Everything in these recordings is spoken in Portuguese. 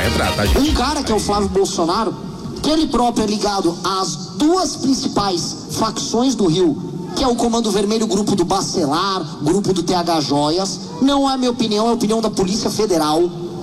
Vai entrar, tá, gente? Um cara que é o Flávio Bolsonaro, que ele próprio é ligado às duas principais facções do Rio, que é o Comando Vermelho, grupo do Bacelar, grupo do TH Joias. Não é minha opinião, é a opinião da Polícia Federal.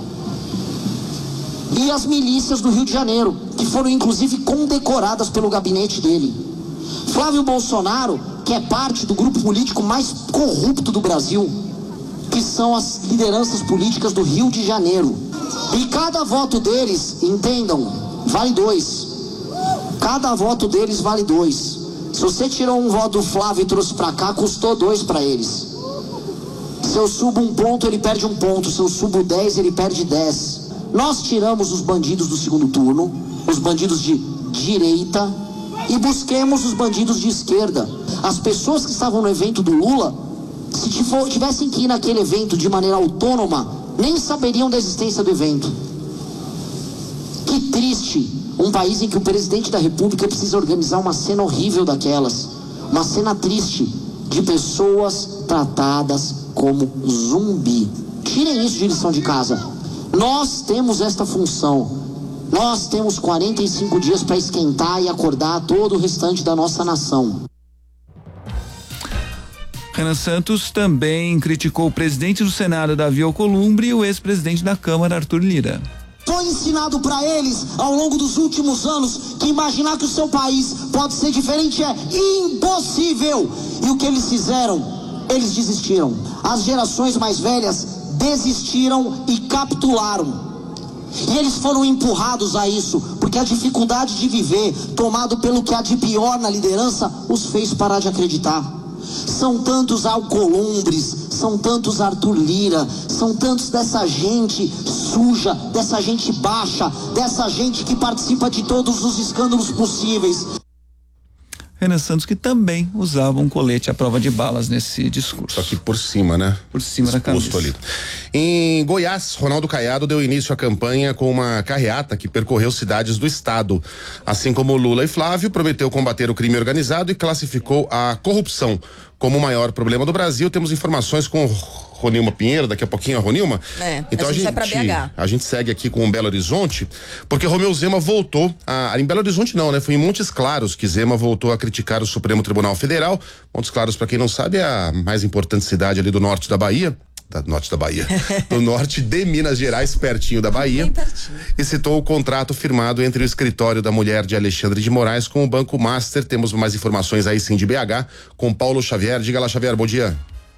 E as milícias do Rio de Janeiro, que foram inclusive condecoradas pelo gabinete dele. Flávio Bolsonaro, que é parte do grupo político mais corrupto do Brasil, que são as lideranças políticas do Rio de Janeiro. E cada voto deles, entendam, vale 2. Cada voto deles vale 2. Se você tirou um voto do Flávio e trouxe pra cá, custou 2 pra eles. Se eu subo 1 ponto, ele perde 1 ponto. Se eu subo 10, ele perde 10. Nós tiramos os bandidos do segundo turno, os bandidos de direita, e busquemos os bandidos de esquerda. As pessoas que estavam no evento do Lula, se tivessem que ir naquele evento de maneira autônoma, nem saberiam da existência do evento. Que triste. Um país em que o presidente da República precisa organizar uma cena horrível daquelas. Uma cena triste de pessoas tratadas como zumbi. Tirem isso de lição de casa. Nós temos esta função. Nós temos 45 dias para esquentar e acordar todo o restante da nossa nação. Renan Santos também criticou o presidente do Senado, Davi Alcolumbre, e o ex-presidente da Câmara, Arthur Lira. Foi ensinado para eles, ao longo dos últimos anos, que imaginar que o seu país pode ser diferente é impossível. E o que eles fizeram? Eles desistiram. As gerações mais velhas desistiram e capitularam. E eles foram empurrados a isso, porque a dificuldade de viver, tomado pelo que há de pior na liderança, os fez parar de acreditar. São tantos Alcolumbres, são tantos Arthur Lira, são tantos dessa gente suja, dessa gente baixa, dessa gente que participa de todos os escândalos possíveis. Renan Santos, que também usava um colete à prova de balas nesse discurso. Só que por cima, né? Por cima da cabeça. Ali. Em Goiás, Ronaldo Caiado deu início à campanha com uma carreata que percorreu cidades do estado. Assim como Lula e Flávio, prometeu combater o crime organizado e classificou a corrupção como o maior problema do Brasil. Temos informações com Ronilma Pinheiro, daqui a pouquinho a Ronilma. Então a gente vai pra BH. A gente segue aqui com o Belo Horizonte, porque Romeu Zema voltou em Belo Horizonte não, né? Foi em Montes Claros que Zema voltou a criticar o Supremo Tribunal Federal. Montes Claros, para quem não sabe, é a mais importante cidade ali do norte da Bahia. Do norte de Minas Gerais, pertinho da Bahia, e citou o contrato firmado entre o escritório da mulher de Alexandre de Moraes com o Banco Master. Temos mais informações aí sim de BH com Paulo Xavier. Diga lá, Xavier, bom dia.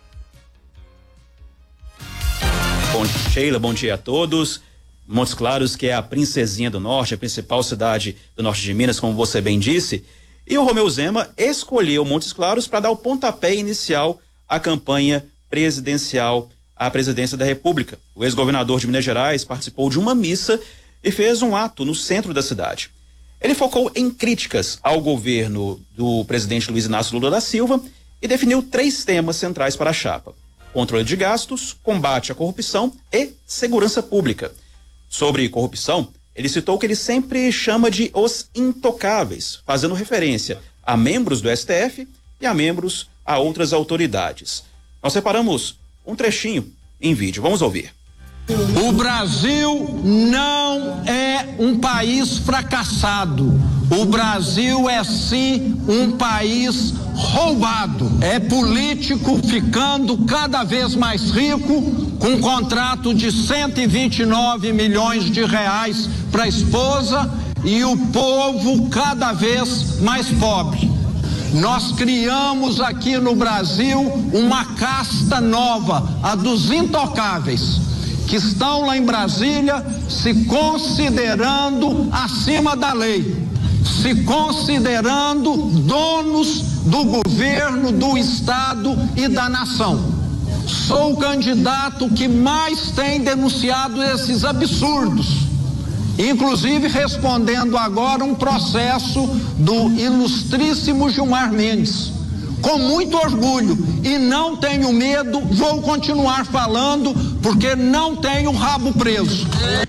Bom dia, Sheila, bom dia a todos. Montes Claros, que é a princesinha do norte, a principal cidade do norte de Minas, como você bem disse, e o Romeu Zema escolheu Montes Claros para dar o pontapé inicial à campanha presidencial à presidência da República. O ex-governador de Minas Gerais participou de uma missa e fez um ato no centro da cidade. Ele focou em críticas ao governo do presidente Luiz Inácio Lula da Silva e definiu 3 temas centrais para a chapa: controle de gastos, combate à corrupção e segurança pública. Sobre corrupção, ele citou que ele sempre chama de os intocáveis, fazendo referência a membros do STF e a outras autoridades. Nós separamos um trechinho em vídeo. Vamos ouvir. O Brasil não é um país fracassado. O Brasil é sim um país roubado. É político ficando cada vez mais rico, com um contrato de 129 milhões de reais para a esposa, e o povo cada vez mais pobre. Nós criamos aqui no Brasil uma casta nova, a dos intocáveis, que estão lá em Brasília se considerando acima da lei, se considerando donos do governo, do Estado e da nação. Sou o candidato que mais tem denunciado esses absurdos, inclusive respondendo agora um processo do ilustríssimo Gilmar Mendes, com muito orgulho, e não tenho medo, vou continuar falando, porque não tenho rabo preso.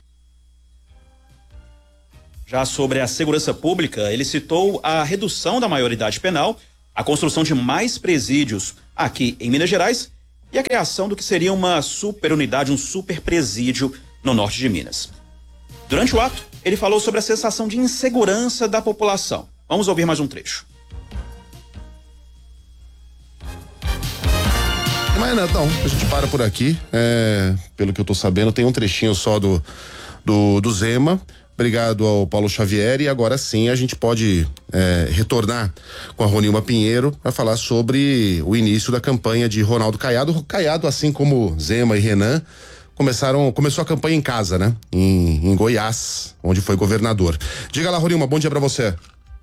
Já sobre a segurança pública, ele citou a redução da maioridade penal, a construção de mais presídios aqui em Minas Gerais e a criação do que seria uma super unidade, um super presídio no norte de Minas. Durante o ato, ele falou sobre a sensação de insegurança da população. Vamos ouvir mais um trecho. Mas não, a gente para por aqui. Pelo que eu tô sabendo, tem um trechinho só do Zema. Obrigado ao Paulo Xavier, e agora sim a gente pode retornar com a Ronilma Pinheiro para falar sobre o início da campanha de Ronaldo Caiado. Caiado, assim como Zema e Renan, começou a campanha em casa, né? Em Goiás, onde foi governador. Diga lá, Ronilma, bom dia para você.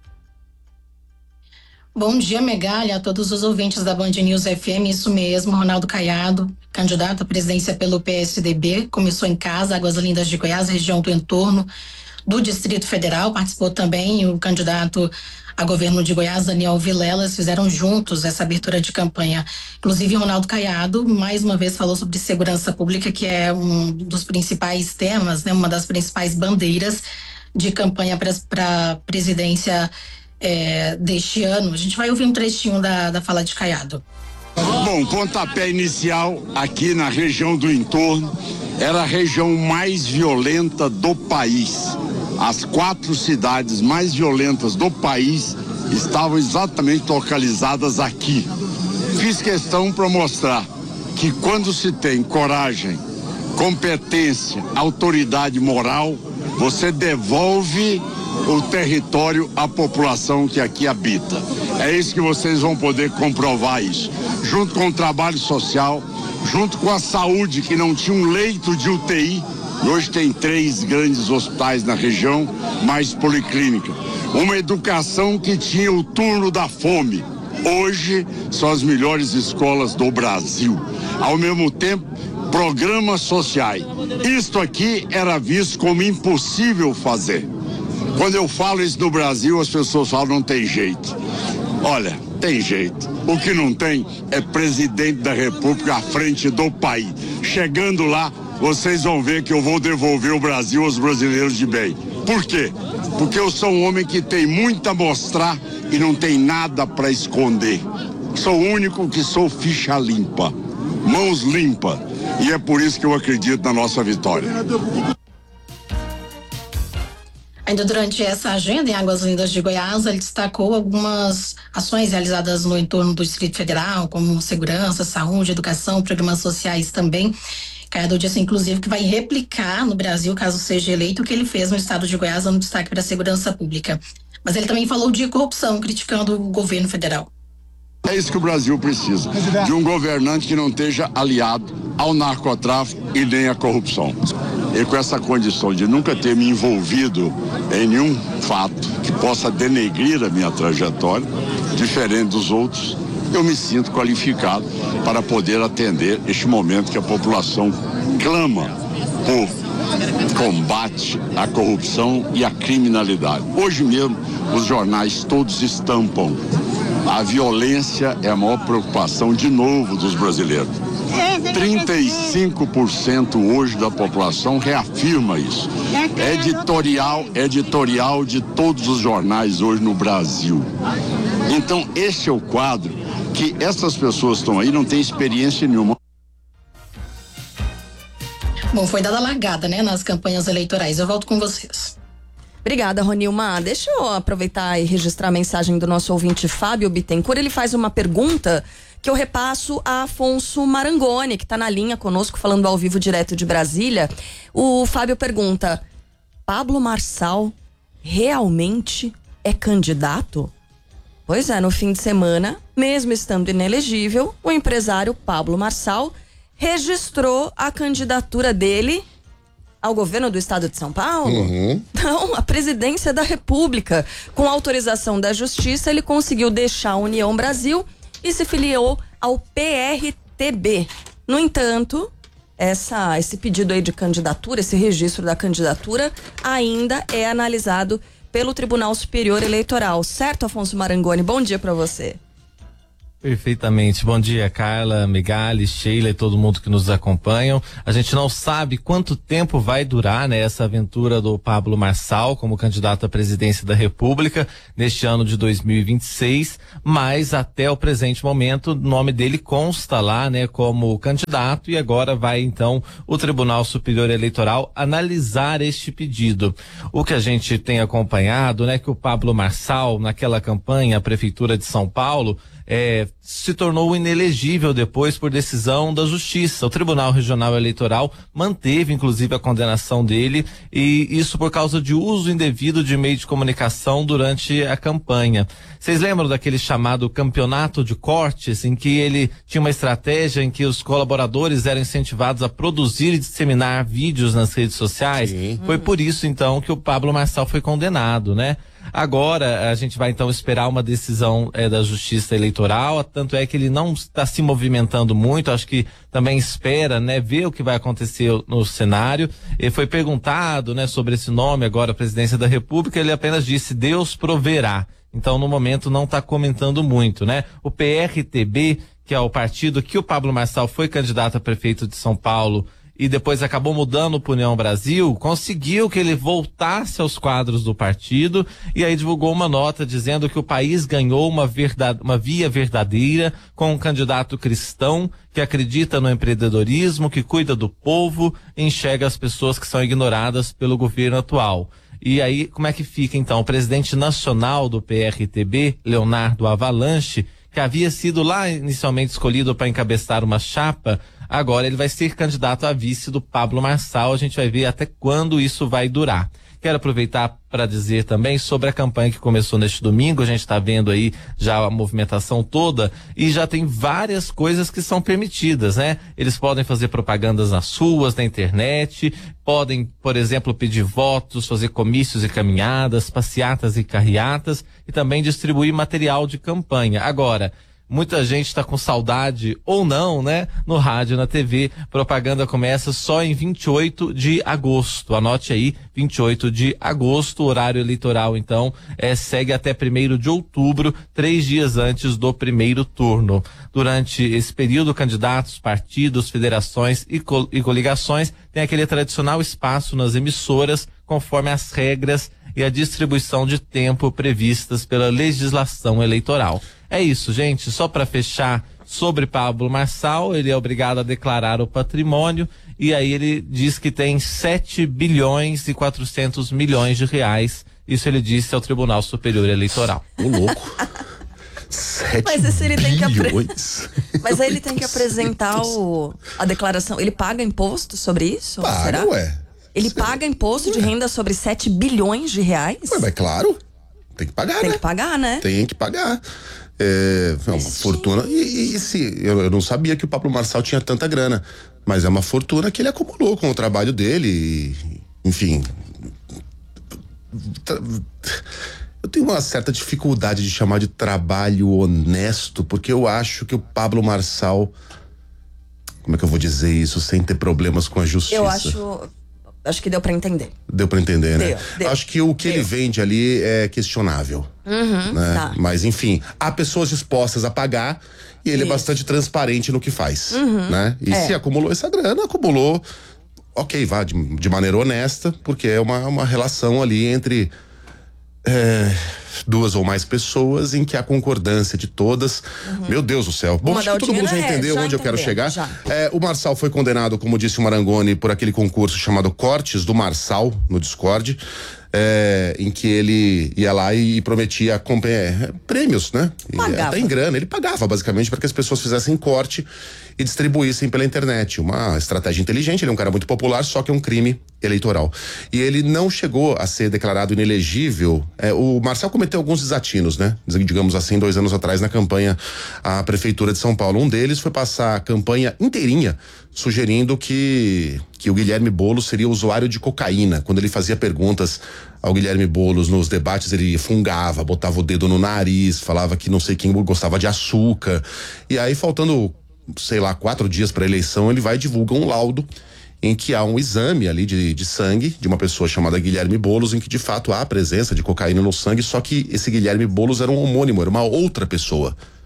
Bom dia, Megali, a todos os ouvintes da Band News FM, isso mesmo, Ronaldo Caiado, candidato à presidência pelo PSDB, começou em casa, Águas Lindas de Goiás, região do entorno do Distrito Federal, participou também o candidato a governo de Goiás, Daniel Vilela, fizeram juntos essa abertura de campanha. Inclusive, Ronaldo Caiado, mais uma vez, falou sobre segurança pública, que é um dos principais temas, né, uma das principais bandeiras de campanha para a presidência deste ano. A gente vai ouvir um trechinho da fala de Caiado. Bom, pontapé inicial aqui na região do entorno era a região mais violenta do país. As 4 cidades mais violentas do país estavam exatamente localizadas aqui. Fiz questão para mostrar que quando se tem coragem, competência, autoridade moral, você devolve o território à população que aqui habita. É isso que vocês vão poder comprovar isso. Junto com o trabalho social, junto com a saúde, que não tinha um leito de UTI, e hoje tem 3 grandes hospitais na região, mais policlínica. Uma educação que tinha o turno da fome. Hoje são as melhores escolas do Brasil. Ao mesmo tempo, programas sociais. Isto aqui era visto como impossível fazer. Quando eu falo isso no Brasil, as pessoas falam, não tem jeito. Olha, tem jeito. O que não tem é presidente da República à frente do país. Chegando lá, vocês vão ver que eu vou devolver o Brasil aos brasileiros de bem. Por quê? Porque eu sou um homem que tem muito a mostrar e não tem nada para esconder. Sou o único que sou ficha limpa, mãos limpas. E é por isso que eu acredito na nossa vitória. Ainda durante essa agenda em Águas Lindas de Goiás, ele destacou algumas ações realizadas no entorno do Distrito Federal, como segurança, saúde, educação, programas sociais também. Caiado disse, inclusive, que vai replicar no Brasil, caso seja eleito, o que ele fez no estado de Goiás, dando destaque para a segurança pública. Mas ele também falou de corrupção, criticando o governo federal. É isso que o Brasil precisa, de um governante que não esteja aliado ao narcotráfico e nem à corrupção. E com essa condição de nunca ter me envolvido em nenhum fato que possa denegrir a minha trajetória, diferente dos outros, eu me sinto qualificado para poder atender este momento que a população clama por combate à corrupção e à criminalidade. Hoje mesmo, os jornais todos estampam. A violência é a maior preocupação, de novo, dos brasileiros. 35% hoje da população reafirma isso. Editorial de todos os jornais hoje no Brasil. Então, esse é o quadro que essas pessoas estão aí, não têm experiência nenhuma. Bom, foi dada a largada, né, nas campanhas eleitorais. Eu volto com vocês. Obrigada, Ronilma. Deixa eu aproveitar e registrar a mensagem do nosso ouvinte Fábio Bittencourt. Ele faz uma pergunta que eu repasso a Afonso Marangoni, que está na linha conosco, falando ao vivo direto de Brasília. O Fábio pergunta: Pablo Marçal realmente é candidato? Pois é, no fim de semana, mesmo estando inelegível, o empresário Pablo Marçal registrou a candidatura dele ao governo do estado de São Paulo? Não, a presidência da República. Com autorização da Justiça, ele conseguiu deixar a União Brasil e se filiou ao PRTB. No entanto, esse pedido aí de candidatura, esse registro da candidatura, ainda é analisado pelo Tribunal Superior Eleitoral. Certo, Afonso Marangoni? Bom dia para você. Perfeitamente. Bom dia, Carla, Megali, Sheila e todo mundo que nos acompanham. A gente não sabe quanto tempo vai durar, né, essa aventura do Pablo Marçal como candidato à presidência da República neste ano de 2026, mas até o presente momento o nome dele consta lá, né, como candidato, e agora vai então o Tribunal Superior Eleitoral analisar este pedido. O que a gente tem acompanhado, né, que o Pablo Marçal, naquela campanha à Prefeitura de São Paulo, se tornou inelegível depois por decisão da Justiça. O Tribunal Regional Eleitoral manteve, inclusive, a condenação dele, e isso por causa de uso indevido de meio de comunicação durante a campanha. Vocês lembram daquele chamado campeonato de cortes, em que ele tinha uma estratégia em que os colaboradores eram incentivados a produzir e disseminar vídeos nas redes sociais? Sim. Foi por isso, então, que o Pablo Marçal foi condenado, né? Agora a gente vai então esperar uma decisão da Justiça Eleitoral, tanto é que ele não está se movimentando muito, acho que também espera, né, ver o que vai acontecer no cenário. Ele foi perguntado, né, sobre esse nome agora, a presidência da República, ele apenas disse: Deus proverá. Então no momento não está comentando muito, né? O PRTB, que é o partido que o Pablo Marçal foi candidato a prefeito de São Paulo e depois acabou mudando para União Brasil, conseguiu que ele voltasse aos quadros do partido e aí divulgou uma nota dizendo que o país ganhou uma via verdadeira com um candidato cristão que acredita no empreendedorismo, que cuida do povo e enxerga as pessoas que são ignoradas pelo governo atual. E aí, como é que fica então? O presidente nacional do PRTB, Leonardo Avalanche, que havia sido lá inicialmente escolhido para encabeçar uma chapa, agora ele vai ser candidato a vice do Pablo Marçal. A gente vai ver até quando isso vai durar. Quero aproveitar para dizer também sobre a campanha que começou neste domingo. A gente está vendo aí já a movimentação toda e já tem várias coisas que são permitidas, né? Eles podem fazer propagandas nas ruas, na internet, podem, por exemplo, pedir votos, fazer comícios e caminhadas, passeatas e carreatas e também distribuir material de campanha. Agora, muita gente está com saudade ou não, né? No rádio, na TV, propaganda começa só em 28 de agosto. Anote aí, 28 de agosto, horário eleitoral, então, segue até 1º de outubro, 3 dias antes do primeiro turno. Durante esse período, candidatos, partidos, federações e coligações têm aquele tradicional espaço nas emissoras, conforme as regras e a distribuição de tempo previstas pela legislação eleitoral. É isso, gente. Só para fechar sobre Pablo Marçal, ele é obrigado a declarar o patrimônio e aí ele diz que tem 7 bilhões e 400 milhões de reais. Isso ele disse ao Tribunal Superior Eleitoral. Ô, louco. 7 Mas ele tem bilhões. Mas aí ele tem que apresentar a declaração. Ele paga imposto sobre isso? Paga, será? Ué. Ele paga imposto de renda sobre 7 bilhões de reais? Ué, mas claro. Tem que pagar, Tem que pagar, né? Tem que pagar. É uma fortuna. Eu não sabia que o Pablo Marçal tinha tanta grana, mas é uma fortuna que ele acumulou com o trabalho dele. Enfim. Eu tenho uma certa dificuldade de chamar de trabalho honesto, porque eu acho que o Pablo Marçal, como é que eu vou dizer isso sem ter problemas com a justiça? Eu acho que deu pra entender. Deu pra entender, né? Deu. Acho que o que ele vende ali é questionável. Né? Tá. Mas, enfim, há pessoas dispostas a pagar e ele é bastante transparente no que faz. Né? E se acumulou essa grana, acumulou, ok, vá, de maneira honesta, porque é uma relação ali entre duas ou mais pessoas em que a concordância de todas. Meu Deus do céu. Bom, acho que todo mundo já entendeu onde eu quero chegar. O Marçal foi condenado, como disse o Marangoni, por aquele concurso chamado Cortes do Marçal no Discord, em que ele ia lá e prometia prêmios, né? Até em grana. Ele pagava basicamente para que as pessoas fizessem corte e distribuíssem pela internet. Uma estratégia inteligente. Ele é um cara muito popular, só que é um crime eleitoral. E ele não chegou a ser declarado inelegível. O Marçal cometeu alguns desatinos, né? Digamos assim, 2 anos atrás na campanha à Prefeitura de São Paulo. Um deles foi passar a campanha inteirinha sugerindo que o Guilherme Boulos seria usuário de cocaína. Quando ele fazia perguntas ao Guilherme Boulos nos debates, ele fungava, botava o dedo no nariz, falava que não sei quem gostava de açúcar. E aí, faltando, sei lá, 4 dias para a eleição, ele vai e divulga um laudo em que há um exame ali de sangue de uma pessoa chamada Guilherme Boulos, em que de fato há a presença de cocaína no sangue, só que esse Guilherme Boulos era um homônimo, era uma outra pessoa.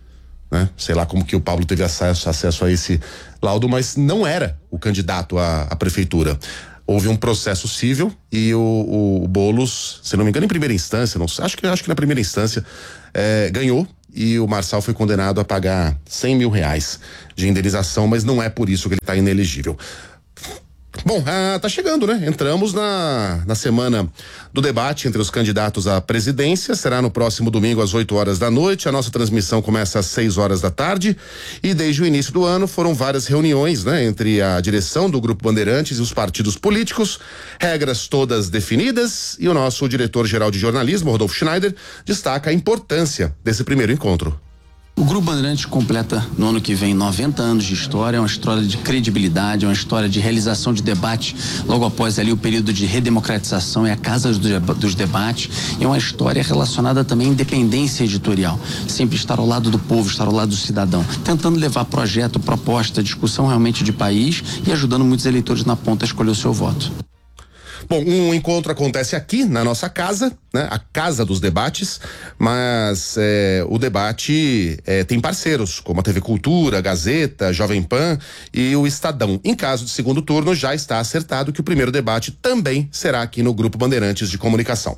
né? Sei lá como que o Pablo teve acesso a esse laudo, mas não era o candidato à prefeitura. Houve um processo civil e o Boulos, se não me engano, em primeira instância, acho que na primeira instância, ganhou, e o Marçal foi condenado a pagar R$100 mil de indenização, mas não é por isso que ele está inelegível. Bom, tá chegando, né? Entramos na semana do debate entre os candidatos à presidência. Será no próximo domingo às 8 horas da noite. A nossa transmissão começa às 6 horas da tarde. E desde o início do ano foram várias reuniões, né? Entre a direção do Grupo Bandeirantes e os partidos políticos. Regras todas definidas. E o nosso diretor-geral de jornalismo, Rodolfo Schneider, destaca a importância desse primeiro encontro. O Grupo Bandeirantes completa no ano que vem 90 anos de história, é uma história de credibilidade, é uma história de realização de debate logo após ali o período de redemocratização, é a casa dos debates, é uma história relacionada também à independência editorial, sempre estar ao lado do povo, estar ao lado do cidadão, tentando levar projeto, proposta, discussão realmente de país e ajudando muitos eleitores na ponta a escolher o seu voto. Bom, um encontro acontece aqui na nossa casa, né? A Casa dos Debates, mas o debate tem parceiros, como a TV Cultura, a Gazeta, Jovem Pan e o Estadão. Em caso de segundo turno, já está acertado que o primeiro debate também será aqui no Grupo Bandeirantes de Comunicação.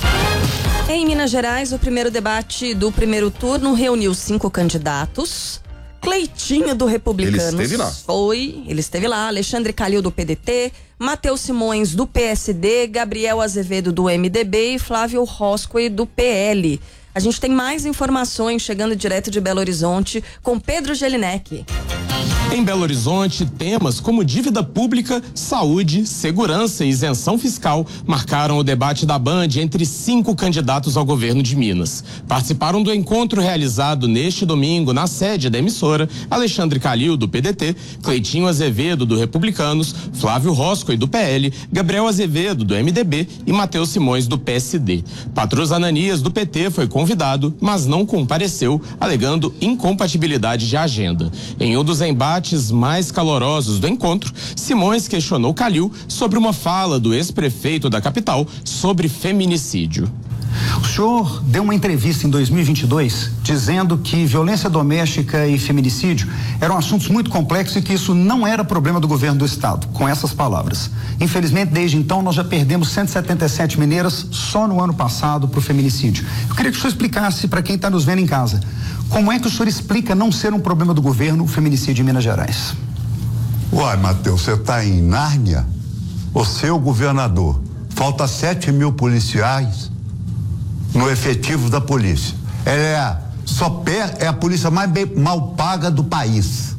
Em Minas Gerais, o primeiro debate do primeiro turno reuniu 5 candidatos. Cleitinho do Republicanos. Ele esteve lá. Ele esteve lá. Alexandre Calil do PDT, Matheus Simões do PSD, Gabriel Azevedo do MDB e Flávio Roscoe do PL. A gente tem mais informações chegando direto de Belo Horizonte com Pedro Gelinek. Em Belo Horizonte, temas como dívida pública, saúde, segurança e isenção fiscal marcaram o debate da Band entre 5 candidatos ao governo de Minas. Participaram do encontro realizado neste domingo na sede da emissora Alexandre Calil, do PDT, Cleitinho Azevedo, do Republicanos, Flávio Roscoe, do PL, Gabriel Azevedo, do MDB e Matheus Simões, do PSD. Patrus Ananias, do PT, foi convidado, mas não compareceu, alegando incompatibilidade de agenda. Em um dos embates mais calorosos do encontro, Simões questionou Calil sobre uma fala do ex-prefeito da capital sobre feminicídio. O senhor deu uma entrevista em 2022 dizendo que violência doméstica e feminicídio eram assuntos muito complexos e que isso não era problema do governo do estado, com essas palavras. Infelizmente, desde então, nós já perdemos 177 mineiras só no ano passado para o feminicídio. Eu queria que o senhor explicasse para quem está nos vendo em casa, como é que o senhor explica não ser um problema do governo o feminicídio em Minas Gerais? Uai, Matheus, você está em Nárnia? Você é o governador. Falta 7 mil policiais no efetivo da polícia. Ela é a polícia mais mal paga do país,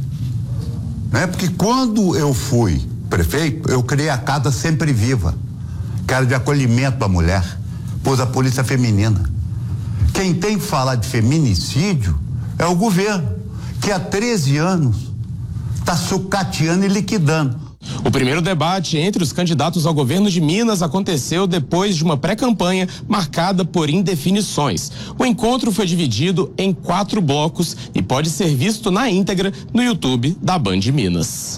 né? Porque quando eu fui prefeito, eu criei a Casa Sempre Viva, que era de acolhimento à mulher, pôs a polícia feminina. Quem tem que falar de feminicídio é o governo, que há 13 anos está sucateando e liquidando. O primeiro debate entre os candidatos ao governo de Minas aconteceu depois de uma pré-campanha marcada por indefinições. O encontro foi dividido em 4 blocos e pode ser visto na íntegra no YouTube da Band Minas.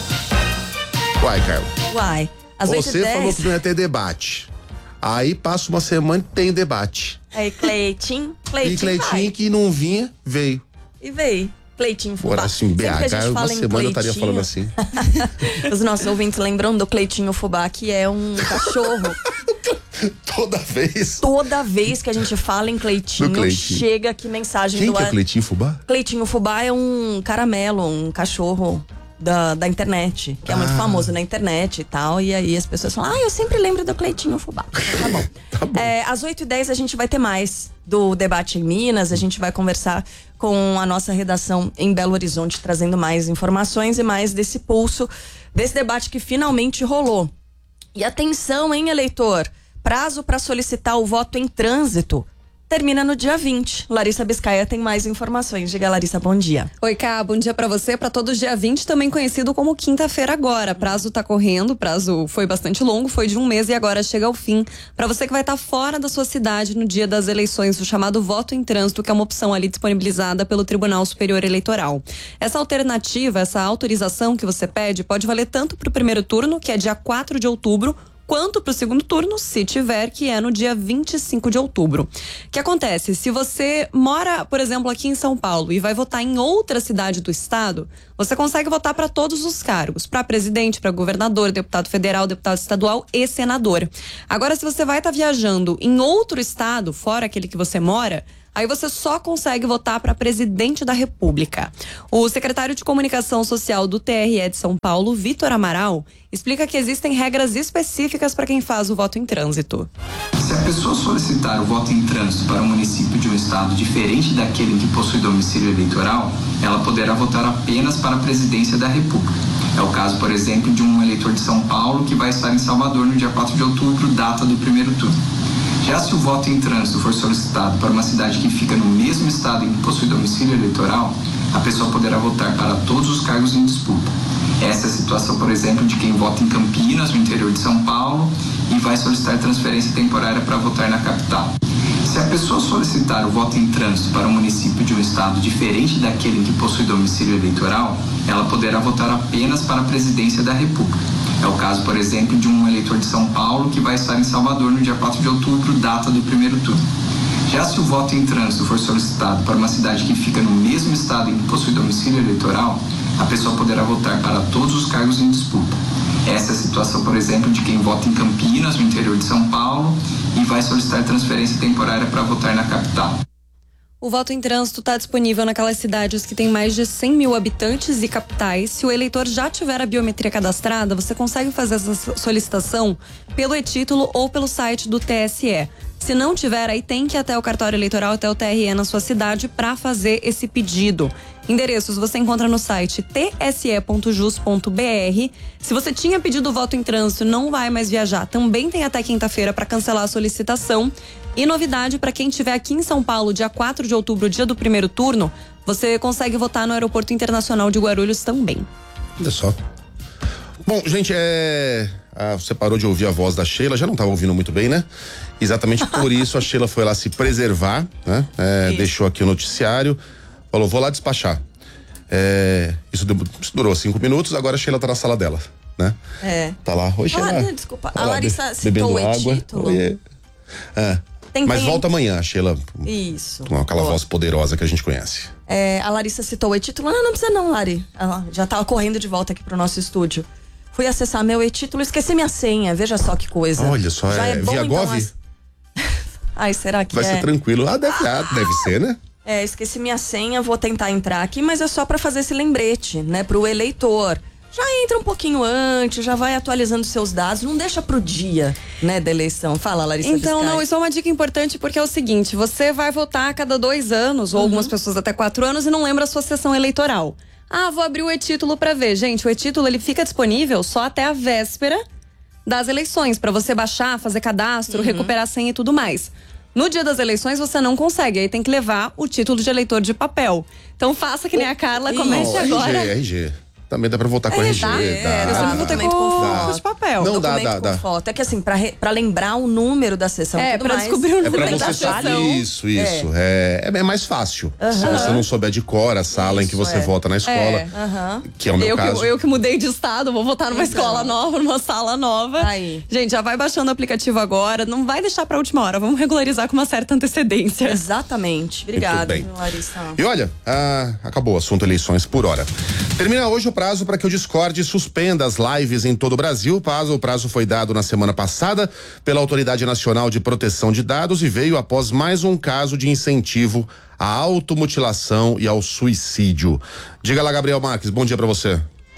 Uai, Carla. Uai, às Você falou que não ia ter debate. Aí passa uma semana e tem debate. Aí Cleitinho que não vinha, veio. E veio. Cleitinho Fubá. Agora assim, BH, uma semana eu estaria falando assim. Os nossos ouvintes lembram do Cleitinho Fubá, que é um cachorro. Toda vez que a gente fala em Cleitinho, chega aqui mensagem Quem que é Cleitinho Fubá? Cleitinho Fubá é um caramelo, um cachorro da internet, que é muito famoso na internet e tal, e aí as pessoas falam, eu sempre lembro do Cleitinho Fubá. Tá bom. Tá bom. Às 8h10 a gente vai ter mais do debate em Minas, a gente vai conversar com a nossa redação em Belo Horizonte, trazendo mais informações e mais desse pulso, desse debate que finalmente rolou. E atenção, hein, eleitor, prazo para solicitar o voto em trânsito termina no dia 20. Larissa Biscaia tem mais informações. Diga, Larissa, bom dia. Oi, Cá, bom dia pra você, pra todos. Dia 20, também conhecido como quinta-feira agora. Prazo tá correndo, prazo foi bastante longo, foi de 1 mês e agora chega ao fim. Pra você que vai estar fora da sua cidade no dia das eleições, o chamado voto em trânsito, que é uma opção ali disponibilizada pelo Tribunal Superior Eleitoral. Essa alternativa, essa autorização que você pede, pode valer tanto pro primeiro turno, que é dia 4 de outubro, quanto para o segundo turno, se tiver, que é no dia 25 de outubro. O que acontece? Se você mora, por exemplo, aqui em São Paulo e vai votar em outra cidade do estado, você consegue votar para todos os cargos, para presidente, para governador, deputado federal, deputado estadual e senador. Agora, se você vai estar viajando em outro estado, fora aquele que você mora, aí você só consegue votar para presidente da República. O secretário de Comunicação Social do TRE de São Paulo, Vitor Amaral, explica que existem regras específicas para quem faz o voto em trânsito. Se a pessoa solicitar o voto em trânsito para um município de um estado diferente daquele em que possui domicílio eleitoral, ela poderá votar apenas para a presidência da República. É o caso, por exemplo, de um eleitor de São Paulo que vai estar em Salvador no dia 4 de outubro, data do primeiro turno. Já se o voto em trânsito for solicitado para uma cidade que fica no mesmo estado em que possui domicílio eleitoral, a pessoa poderá votar para todos os cargos em disputa. Essa é a situação, por exemplo, de quem vota em Campinas, no interior de São Paulo, e vai solicitar transferência temporária para votar na capital. Se a pessoa solicitar o voto em trânsito para um município de um estado diferente daquele em que possui domicílio eleitoral, ela poderá votar apenas para a presidência da República. É o caso, por exemplo, de um eleitor de São Paulo que vai estar em Salvador no dia 4 de outubro, data do primeiro turno. Já se o voto em trânsito for solicitado para uma cidade que fica no mesmo estado em que possui domicílio eleitoral, a pessoa poderá votar para todos os cargos em disputa. Essa é a situação, por exemplo, de quem vota em Campinas, no interior de São Paulo, e vai solicitar transferência temporária para votar na capital. O voto em trânsito está disponível naquelas cidades que têm mais de 100 mil habitantes e capitais. Se o eleitor já tiver a biometria cadastrada, você consegue fazer essa solicitação pelo e-título ou pelo site do TSE. Se não tiver, aí tem que ir até o cartório eleitoral, até o TRE na sua cidade para fazer esse pedido. Endereços você encontra no site tse.jus.br. Se você tinha pedido o voto em trânsito e não vai mais viajar, também tem até quinta-feira para cancelar a solicitação. E novidade, para quem estiver aqui em São Paulo, dia 4 de outubro, dia do primeiro turno, você consegue votar no Aeroporto Internacional de Guarulhos também. Olha só. Bom, gente, você parou de ouvir a voz da Sheila, já não estava ouvindo muito bem, né? Exatamente por isso a Sheila foi lá se preservar, né? Deixou aqui o noticiário, falou, vou lá despachar. Isso durou 5 minutos, agora a Sheila tá na sala dela, né? Tá lá. Oi, Sheila. Desculpa, tá a lá, Larissa citou o e-título. Mas volta amanhã, a Sheila. Isso. Com aquela voz poderosa que a gente conhece. A Larissa citou o e-título. Não precisa não, Lari. Ela já tava correndo de volta aqui pro nosso estúdio. Fui acessar meu e-título, esqueci minha senha. Veja só que coisa. Olha só, bom, via então, Gov? Ai, será que vai ser tranquilo? Deve ser, né? Esqueci minha senha, vou tentar entrar aqui, mas é só pra fazer esse lembrete, né, pro eleitor. Já entra um pouquinho antes, já vai atualizando seus dados, não deixa pro dia, né, da eleição. Fala, Larissa. Então, não, isso é uma dica importante porque é o seguinte, você vai votar a cada 2 anos, ou algumas pessoas até 4 anos, e não lembra a sua sessão eleitoral. Vou abrir o e-título pra ver. Gente, o e-título, ele fica disponível só até a véspera das eleições, pra você baixar, fazer cadastro, recuperar a senha e tudo mais. No dia das eleições você não consegue, aí tem que levar o título de eleitor de papel. Então faça que nem a Carla, comece agora. RG. Também dá pra votar com RG. Você não vota com de papel. Não, dá. Com foto. É que assim, pra lembrar o número da sessão. Pra descobrir o número da sessão. Isso. É mais fácil. Se você não souber de cor a sala em que você vota na escola, que é o meu caso. Eu que mudei de estado, vou votar numa escola nova, numa sala nova. Aí. Gente, já vai baixando o aplicativo agora, não vai deixar pra última hora, vamos regularizar com uma certa antecedência. Exatamente. Obrigada, Larissa. E olha, acabou o assunto eleições por hora. Termina hoje o prazo para que o Discord suspenda as lives em todo o Brasil. O prazo foi dado na semana passada pela Autoridade Nacional de Proteção de Dados e veio após mais um caso de incentivo à automutilação e ao suicídio. Diga lá, Gabriel Marques, bom dia para você.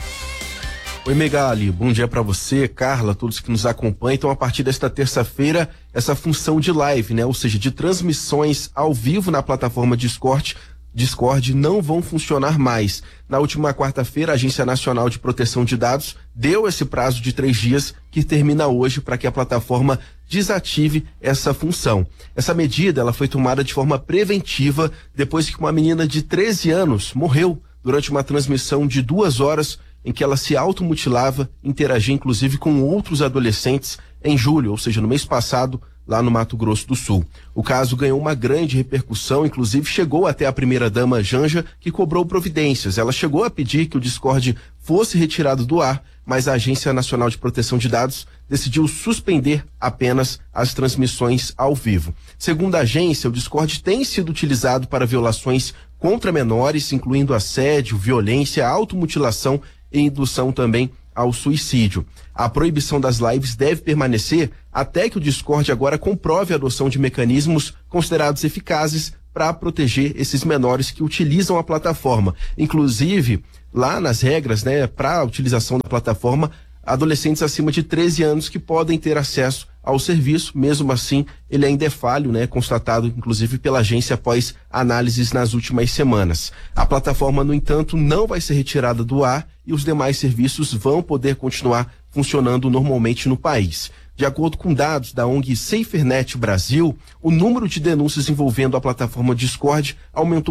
Oi, Megali, bom dia para você, Carla, todos que nos acompanham. Então, a partir desta terça-feira, essa função de live, né, ou seja, de transmissões ao vivo na plataforma Discord não vão funcionar mais. Na última quarta-feira, a Agência Nacional de Proteção de Dados deu esse prazo de 3 dias que termina hoje para que a plataforma desative essa função. Essa medida ela foi tomada de forma preventiva depois que uma menina de 13 anos morreu durante uma transmissão de 2 horas em que ela se automutilava, interagia inclusive com outros adolescentes em julho, ou seja, no mês passado, lá no Mato Grosso do Sul. O caso ganhou uma grande repercussão, inclusive chegou até a primeira-dama Janja, que cobrou providências. Ela chegou a pedir que o Discord fosse retirado do ar, mas a Agência Nacional de Proteção de Dados decidiu suspender apenas as transmissões ao vivo. Segundo a agência, o Discord tem sido utilizado para violações contra menores, incluindo assédio, violência, automutilação e indução também ao suicídio. A proibição das lives deve permanecer até que o Discord agora comprove a adoção de mecanismos considerados eficazes para proteger esses menores que utilizam a plataforma. Inclusive, lá nas regras, né, para a utilização da plataforma, adolescentes acima de 13 anos que podem ter acesso ao serviço. Mesmo assim, ele ainda é falho, né, constatado inclusive pela agência após análises nas últimas semanas. A plataforma, no entanto, não vai ser retirada do ar e os demais serviços vão poder continuar funcionando normalmente no país. De acordo com dados da ONG SaferNet Brasil, o número de denúncias envolvendo a plataforma Discord aumentou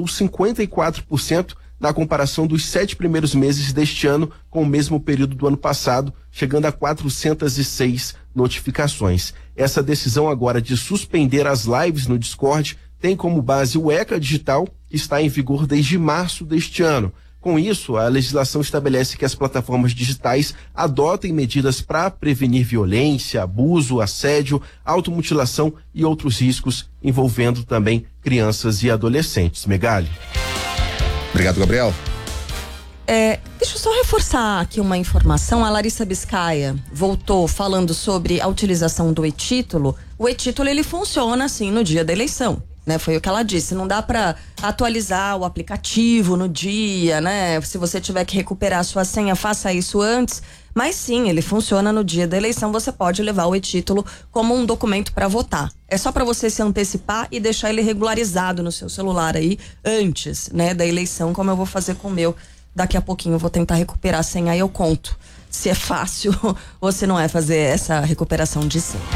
54% na comparação dos 7 primeiros meses deste ano com o mesmo período do ano passado, chegando a 406 notificações. Essa decisão agora de suspender as lives no Discord tem como base o ECA Digital, que está em vigor desde março deste ano. Com isso, a legislação estabelece que as plataformas digitais adotem medidas para prevenir violência, abuso, assédio, automutilação e outros riscos envolvendo também crianças e adolescentes. Megali. Obrigado, Gabriel. Deixa eu só reforçar aqui uma informação. A Larissa Biscaia voltou falando sobre a utilização do e-título. O e-título, ele funciona assim no dia da eleição, né? Foi o que ela disse. Não dá para atualizar o aplicativo no dia, né? Se você tiver que recuperar a sua senha, faça isso antes. Mas sim, ele funciona no dia da eleição. Você pode levar o e-título como um documento para votar. É só para você se antecipar e deixar ele regularizado no seu celular aí antes, né, da eleição, como eu vou fazer com o meu. Daqui a pouquinho eu vou tentar recuperar a senha e eu conto se é fácil ou se não é fazer essa recuperação de senha.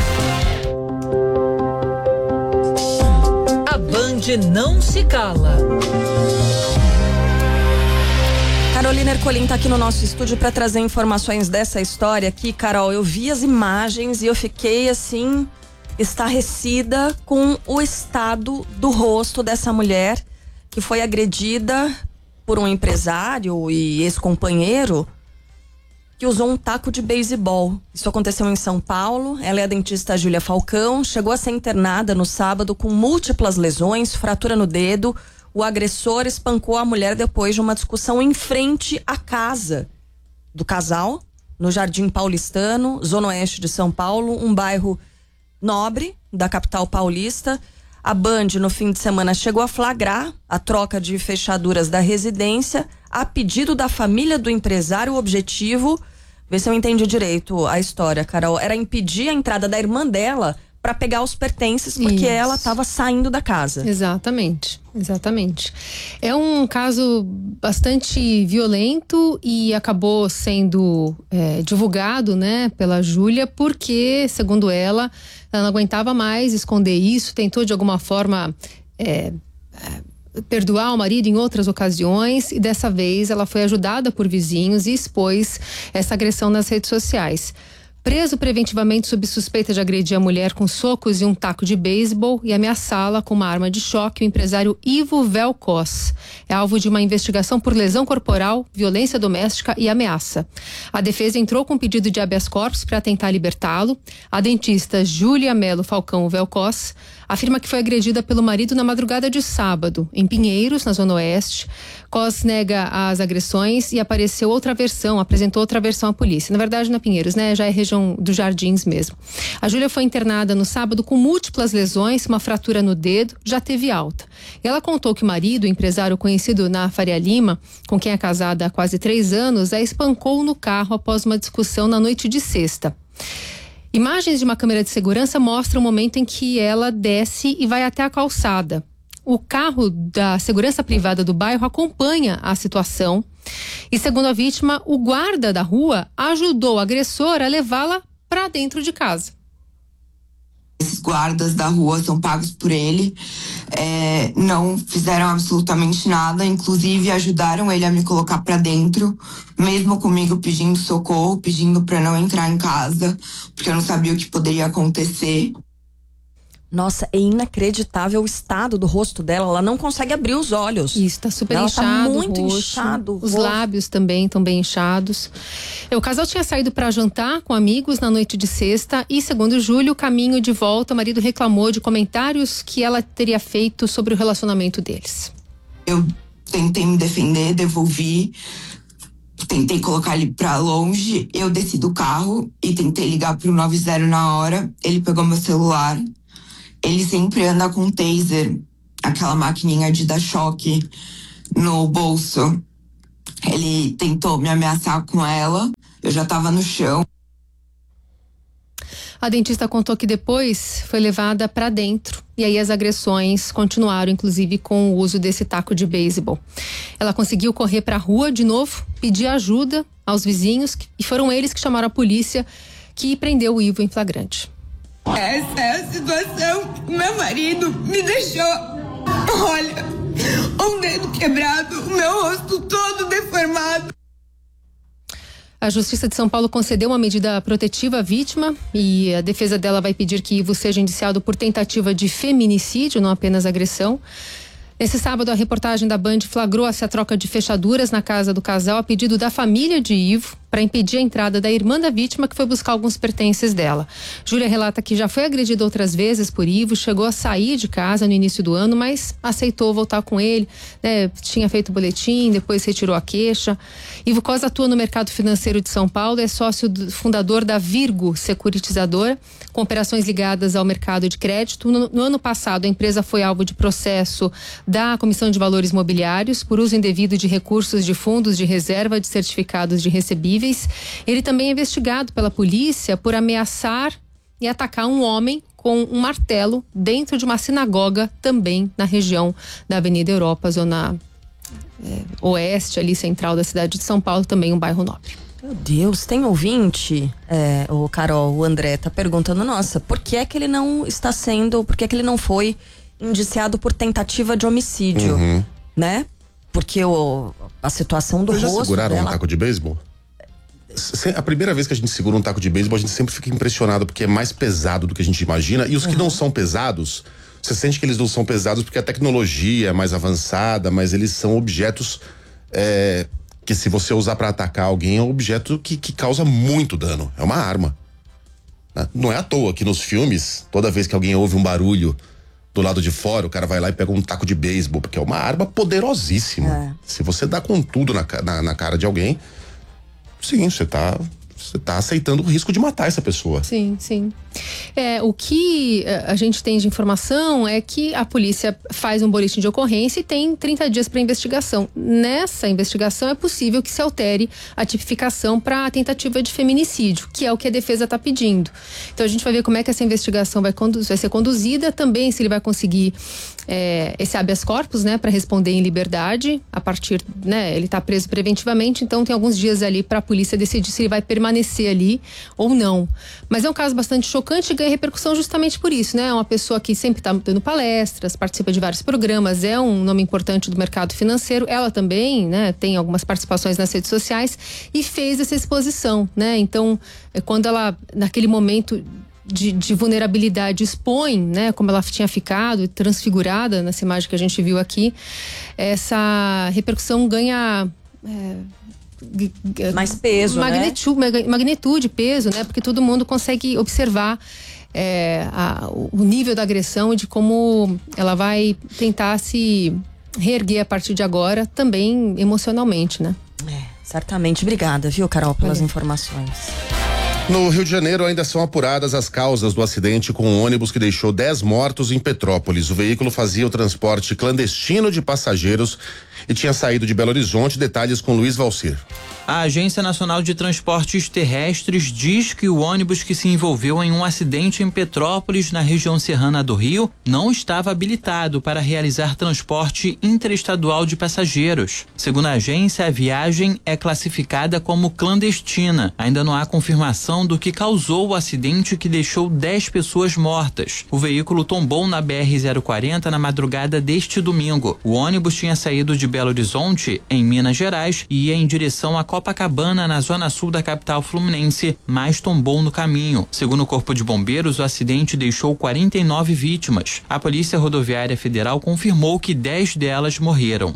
A Band não se cala. Carolina Ercolim tá aqui no nosso estúdio para trazer informações dessa história aqui. Carol, eu vi as imagens e eu fiquei assim, estarrecida com o estado do rosto dessa mulher que foi agredida por um empresário e ex-companheiro que usou um taco de beisebol. Isso aconteceu em São Paulo. Ela é a dentista Júlia Falcão, chegou a ser internada no sábado com múltiplas lesões, fratura no dedo. O agressor espancou a mulher depois de uma discussão em frente à casa do casal, no Jardim Paulistano, Zona Oeste de São Paulo, um bairro nobre da capital paulista. A Band, no fim de semana, chegou a flagrar a troca de fechaduras da residência a pedido da família do empresário. O objetivo, vê se eu entendi direito a história, Carol, era impedir a entrada da irmã dela para pegar os pertences, porque ela estava saindo da casa. Exatamente. É um caso bastante violento e acabou sendo divulgado, né, pela Júlia, porque, segundo ela não aguentava mais esconder isso, tentou de alguma forma perdoar o marido em outras ocasiões e dessa vez ela foi ajudada por vizinhos e expôs essa agressão nas redes sociais. Preso preventivamente sob suspeita de agredir a mulher com socos e um taco de beisebol e ameaçá-la com uma arma de choque, o empresário Ivo Velkos é alvo de uma investigação por lesão corporal, violência doméstica e ameaça. A defesa entrou com pedido de habeas corpus para tentar libertá-lo. A dentista Júlia Melo Falcão Velkos afirma que foi agredida pelo marido na madrugada de sábado, em Pinheiros, na Zona Oeste. Cos nega as agressões e apresentou outra versão à polícia. Na verdade, na Pinheiros, né? Já é região dos Jardins mesmo. A Júlia foi internada no sábado com múltiplas lesões, uma fratura no dedo, já teve alta. Ela contou que o marido, empresário conhecido na Faria Lima, com quem é casada há quase 3 anos, a espancou no carro após uma discussão na noite de sexta. Imagens de uma câmera de segurança mostram o momento em que ela desce e vai até a calçada. O carro da segurança privada do bairro acompanha a situação e, segundo a vítima, o guarda da rua ajudou o agressor a levá-la para dentro de casa. Esses guardas da rua são pagos por ele, não fizeram absolutamente nada, inclusive ajudaram ele a me colocar pra dentro, mesmo comigo pedindo socorro, pedindo pra não entrar em casa, porque eu não sabia o que poderia acontecer. Nossa, é inacreditável o estado do rosto dela. Ela não consegue abrir os olhos. Isso, tá super ela inchado. Tá muito o rosto, inchado. Os lábios também estão bem inchados. O casal tinha saído para jantar com amigos na noite de sexta e, segundo Júlio, o caminho de volta, o marido reclamou de comentários que ela teria feito sobre o relacionamento deles. Eu tentei me defender, devolvi. Tentei colocar ele pra longe. Eu desci do carro e tentei ligar pro 90 na hora. Ele pegou meu celular. Ele sempre anda com taser, aquela maquininha de dar choque no bolso. Ele tentou me ameaçar com ela, eu já tava no chão. A dentista contou que depois foi levada para dentro e aí as agressões continuaram, inclusive com o uso desse taco de beisebol. Ela conseguiu correr para a rua de novo, pedir ajuda aos vizinhos e foram eles que chamaram a polícia, que prendeu o Ivo em flagrante. Essa é a situação. Meu marido me deixou, olha, um dedo quebrado, o meu rosto todo deformado. A Justiça de São Paulo concedeu uma medida protetiva à vítima e a defesa dela vai pedir que Ivo seja indiciado por tentativa de feminicídio, não apenas agressão. Nesse sábado, a reportagem da Band flagrou-se a troca de fechaduras na casa do casal a pedido da família de Ivo para impedir a entrada da irmã da vítima, que foi buscar alguns pertences dela. Júlia relata que já foi agredida outras vezes por Ivo, chegou a sair de casa no início do ano, mas aceitou voltar com ele, né? Tinha feito boletim, depois retirou a queixa. Ivo Costa atua no mercado financeiro de São Paulo, é sócio fundador da Virgo Securitizadora, com operações ligadas ao mercado de crédito. No ano passado, a empresa foi alvo de processo da Comissão de Valores Mobiliários por uso indevido de recursos de fundos de reserva de certificados de recebíveis. Ele também é investigado pela polícia por ameaçar e atacar um homem com um martelo dentro de uma sinagoga, também na região da Avenida Europa, zona oeste, ali central da cidade de São Paulo, também um bairro nobre. Meu Deus, tem ouvinte, o Carol, o André tá perguntando, nossa, por que é que ele não está sendo, por que é que ele não foi indiciado por tentativa de homicídio, né? Porque a situação do rosto dela... Já seguraram um taco de beisebol? A primeira vez que a gente segura um taco de beisebol, a gente sempre fica impressionado porque é mais pesado do que a gente imagina. E os que não são pesados, você sente que eles não são pesados porque a tecnologia é mais avançada, mas eles são objetos que, se você usar para atacar alguém, é um objeto que causa muito dano. É uma arma. Não é à toa que nos filmes, toda vez que alguém ouve um barulho do lado de fora, o cara vai lá e pega um taco de beisebol, porque é uma arma poderosíssima. Se você dá com tudo na cara de alguém, sim, você tá aceitando o risco de matar essa pessoa. Sim, sim. O que a gente tem de informação é que a polícia faz um boletim de ocorrência e tem 30 dias para investigação. Nessa investigação é possível que se altere a tipificação para tentativa de feminicídio, que é o que a defesa está pedindo. Então a gente vai ver como é que essa investigação vai ser conduzida, também se ele vai conseguir esse habeas corpus, né, para responder em liberdade a partir, né, ele está preso preventivamente, então tem alguns dias ali para a polícia decidir se ele vai permanecer ali ou não. Mas é um caso bastante chocante e ganha repercussão justamente por isso, né? É uma pessoa que sempre está dando palestras, participa de vários programas, é um nome importante do mercado financeiro. Ela também, né, tem algumas participações nas redes sociais e fez essa exposição, né? Então, quando ela, naquele momento de vulnerabilidade, expõe, né, como ela tinha ficado transfigurada nessa imagem que a gente viu aqui, essa repercussão ganha mais peso, magnitude, peso, né? Porque todo mundo consegue observar o nível da agressão e de como ela vai tentar se reerguer a partir de agora, também emocionalmente, né? Certamente. Obrigada, viu, Carol, pelas informações. No Rio de Janeiro ainda são apuradas as causas do acidente com um ônibus que deixou 10 mortos em Petrópolis. O veículo fazia o transporte clandestino de passageiros e tinha saído de Belo Horizonte. Detalhes com Luiz Valcir. A Agência Nacional de Transportes Terrestres diz que o ônibus que se envolveu em um acidente em Petrópolis, na região serrana do Rio, não estava habilitado para realizar transporte interestadual de passageiros. Segundo a agência, a viagem é classificada como clandestina. Ainda não há confirmação do que causou o acidente que deixou 10 pessoas mortas. O veículo tombou na BR-040 na madrugada deste domingo. O ônibus tinha saído de Belo Horizonte, em Minas Gerais, e ia em direção a Copacabana, na zona sul da capital fluminense, mas tombou no caminho. Segundo o Corpo de Bombeiros, o acidente deixou 49 vítimas. A Polícia Rodoviária Federal confirmou que 10 delas morreram.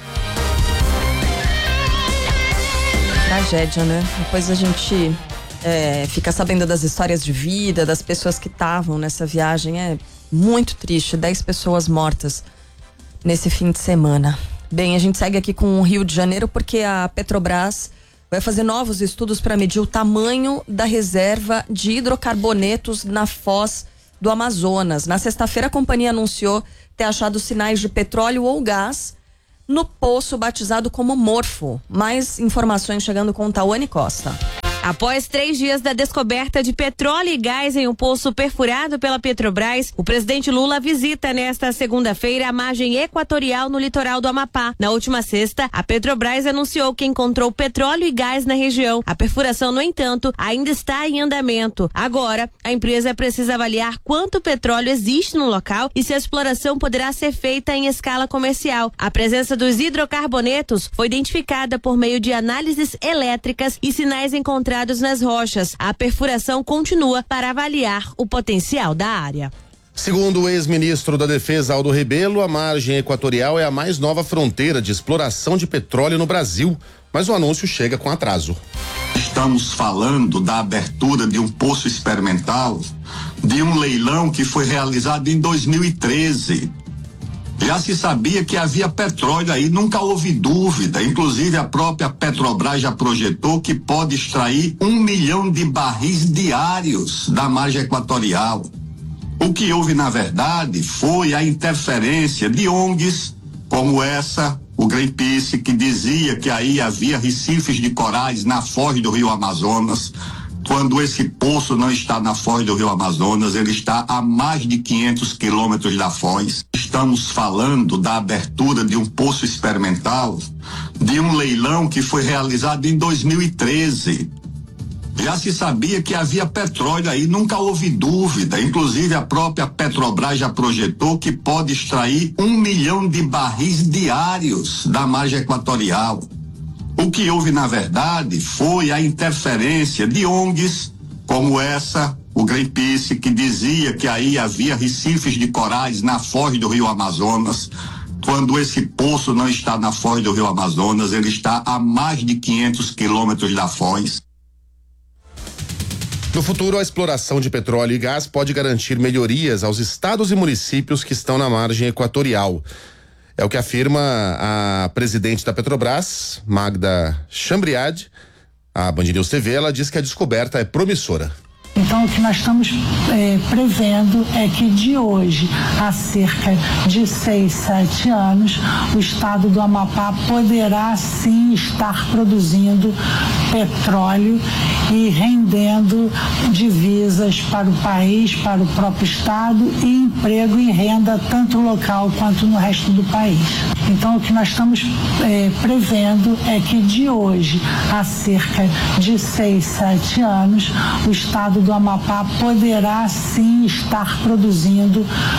Tragédia, né? Depois a gente fica sabendo das histórias de vida, das pessoas que estavam nessa viagem. É muito triste, 10 pessoas mortas nesse fim de semana. Bem, a gente segue aqui com o Rio de Janeiro porque a Petrobras vai fazer novos estudos para medir o tamanho da reserva de hidrocarbonetos na foz do Amazonas. Na sexta-feira, a companhia anunciou ter achado sinais de petróleo ou gás no poço batizado como Morfo. Mais informações chegando com Tawane Costa. Após 3 dias da descoberta de petróleo e gás em um poço perfurado pela Petrobras, o presidente Lula visita nesta segunda-feira a margem equatorial no litoral do Amapá. Na última sexta, a Petrobras anunciou que encontrou petróleo e gás na região. A perfuração, no entanto, ainda está em andamento. Agora, a empresa precisa avaliar quanto petróleo existe no local e se a exploração poderá ser feita em escala comercial. A presença dos hidrocarbonetos foi identificada por meio de análises elétricas e sinais encontrados nas rochas. A perfuração continua para avaliar o potencial da área. Segundo o ex-ministro da Defesa, Aldo Rebelo, a margem equatorial é a mais nova fronteira de exploração de petróleo no Brasil, mas o anúncio chega com atraso. Estamos falando da abertura de um poço experimental, de um leilão que foi realizado em 2013. Já se sabia que havia petróleo aí, nunca houve dúvida. Inclusive, a própria Petrobras já projetou que pode extrair 1 milhão de barris diários da margem equatorial. O que houve, na verdade, foi a interferência de ONGs como essa, o Greenpeace, que dizia que aí havia recifes de corais na foz do Rio Amazonas. Quando esse poço não está na foz do Rio Amazonas, ele está a mais de 500 quilômetros da foz. Estamos falando da abertura de um poço experimental, de um leilão que foi realizado em 2013. Já se sabia que havia petróleo aí, nunca houve dúvida. Inclusive, a própria Petrobras já projetou que pode extrair 1 milhão de barris diários da margem equatorial. O que houve, na verdade, foi a interferência de ONGs como essa, o Greenpeace, que dizia que aí havia recifes de corais na foz do Rio Amazonas. Quando esse poço não está na foz do Rio Amazonas, ele está a mais de 500 quilômetros da foz. No futuro, a exploração de petróleo e gás pode garantir melhorias aos estados e municípios que estão na margem equatorial. É o que afirma a presidente da Petrobras, Magda Chambriard. A Band News TV, ela diz que a descoberta é promissora. Então, o que nós estamos prevendo é que de hoje a cerca de 6, 7 anos, o estado do Amapá poderá sim estar produzindo petróleo e rendendo divisas para o país, para o próprio estado e emprego e renda tanto local quanto no resto do país. Então, o que nós estamos prevendo é que de hoje a cerca de 6, 7 anos, o estado do Amapá poderá sim estar produzindo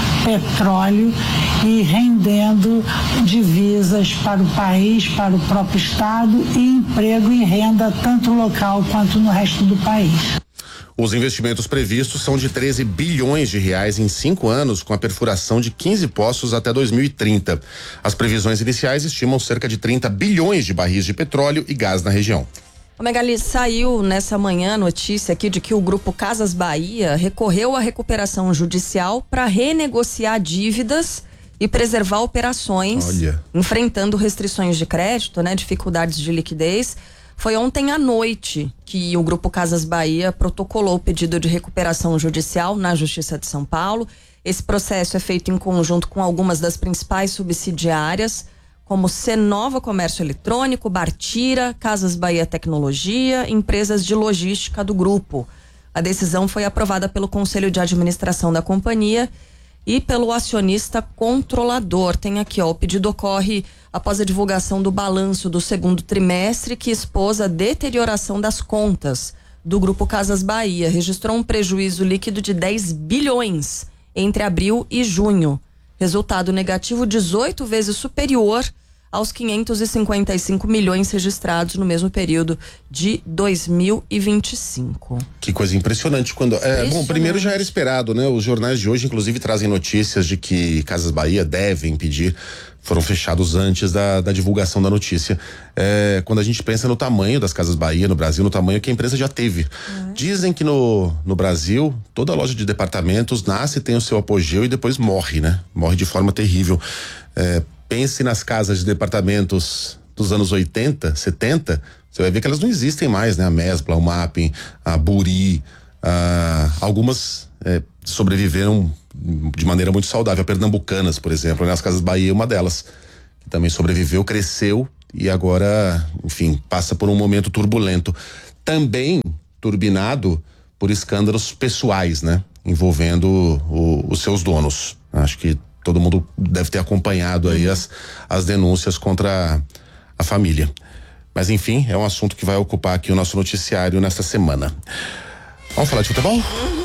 petróleo e rendendo divisas para o país, para o próprio estado e emprego e renda tanto local quanto no resto do país. Os investimentos previstos são de 13 bilhões de reais em 5 anos, com a perfuração de 15 poços até 2030. As previsões iniciais estimam cerca de 30 bilhões de barris de petróleo e gás na região. Ô Megali, saiu nessa manhã a notícia aqui de que o Grupo Casas Bahia recorreu à recuperação judicial para renegociar dívidas e preservar operações, enfrentando restrições de crédito, né, dificuldades de liquidez. Foi ontem à noite que o Grupo Casas Bahia protocolou o pedido de recuperação judicial na Justiça de São Paulo. Esse processo é feito em conjunto com algumas das principais subsidiárias, como Cenova Comércio Eletrônico, Bartira, Casas Bahia Tecnologia, empresas de logística do grupo. A decisão foi aprovada pelo Conselho de Administração da companhia e pelo acionista controlador. Tem aqui, ó, o pedido ocorre após a divulgação do balanço do segundo trimestre, que expôs a deterioração das contas do Grupo Casas Bahia. Registrou um prejuízo líquido de 10 bilhões entre abril e junho. Resultado negativo 18 vezes superior aos 555 milhões registrados no mesmo período de 2025. Que coisa impressionante. Bom, primeiro já era esperado, né? Os jornais de hoje, inclusive, trazem notícias de que Casas Bahia devem pedir, foram fechados antes da divulgação da notícia. Quando a gente pensa no tamanho das Casas Bahia no Brasil, no tamanho que a empresa já teve. Dizem que no Brasil, toda loja de departamentos nasce, tem o seu apogeu e depois morre, né? Morre de forma terrível. Pense nas casas de departamentos dos anos 80, 70, você vai ver que elas não existem mais, né? A Mesbla, o Mapping, a Buri, algumas sobreviveram de maneira muito saudável. A Pernambucanas, por exemplo, né? As Casas Bahia é uma delas, que também sobreviveu, cresceu e agora, enfim, passa por um momento turbulento. Também turbinado por escândalos pessoais, né? Envolvendo os seus donos. Acho que todo mundo deve ter acompanhado aí as denúncias contra a família. Mas enfim, é um assunto que vai ocupar aqui o nosso noticiário nesta semana. Vamos falar de futebol?